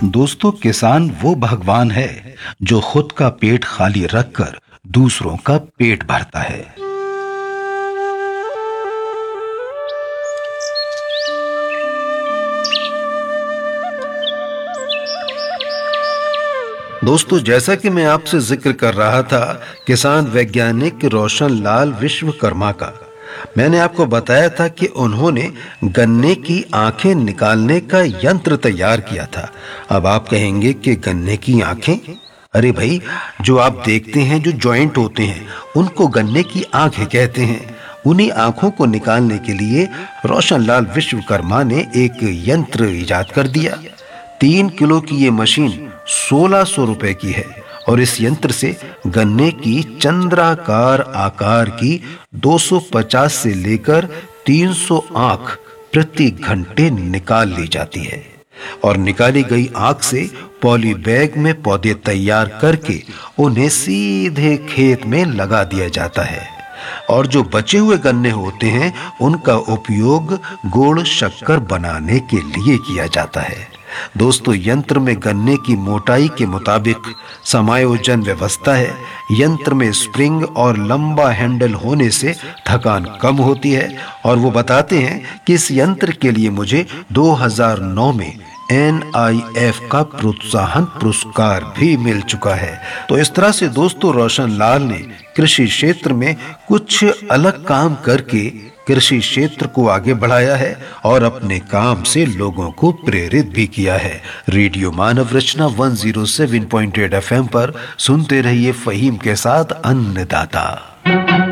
दोस्तों, किसान वो भगवान है जो खुद का पेट खाली रखकर दूसरों का पेट भरता है। दोस्तों, जैसा कि मैं आपसे जिक्र कर रहा था किसान वैज्ञानिक रोशन लाल विश्वकर्मा का, मैंने आपको बताया था कि उन्होंने गन्ने की आंखें निकालने का यंत्र तैयार किया था। अब आप कहेंगे कि गन्ने की आंखें? अरे भाई, जो आप देखते हैं जो जॉइंट होते हैं उनको गन्ने की आंखें कहते हैं। उन्हीं आंखों को निकालने के लिए रोशन लाल विश्वकर्मा ने एक यंत्र इजाद कर दिया। 3 किलो की ये मशीन 1600 रुपए की है और इस यंत्र से गन्ने की चंद्राकार आकार की 250 से लेकर 300 आंख प्रति घंटे निकाल ली जाती है और निकाली गई आंख से पॉली बैग में पौधे तैयार करके उन्हें सीधे खेत में लगा दिया जाता है और जो बचे हुए गन्ने होते हैं उनका उपयोग गुड़ शक्कर बनाने के लिए किया जाता है। दोस्तों, यंत्र में गन्ने की मोटाई के मुताबिक समायोजन व्यवस्था है। यंत्र में स्प्रिंग और लंबा हैंडल होने से थकान कम होती है और वो बताते हैं कि इस यंत्र के लिए मुझे 2009 में NIF का प्रोत्साहन पुरस्कार भी मिल चुका है। तो इस तरह से दोस्तों, रोशन लाल ने कृषि क्षेत्र में कुछ अलग काम करके कृषि क्षेत्र को आगे बढ़ाया है और अपने काम से लोगों को प्रेरित भी किया है। रेडियो मानव रचना 107.8 FM पर सुनते रहिए फहीम के साथ अन्नदाता।